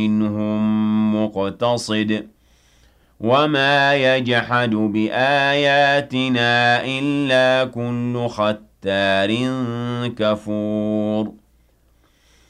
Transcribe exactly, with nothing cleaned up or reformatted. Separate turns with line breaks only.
منهم مقتصد وما يجحد بآياتنا إلا كل ختار كفور